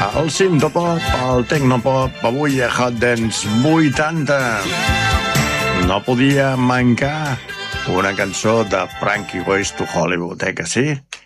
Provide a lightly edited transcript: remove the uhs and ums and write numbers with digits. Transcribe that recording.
El sintopop, el tecnopop, avui a Hot Dance 80. No podia mancar una cançó de Frankie Goes to Hollywood, que sí?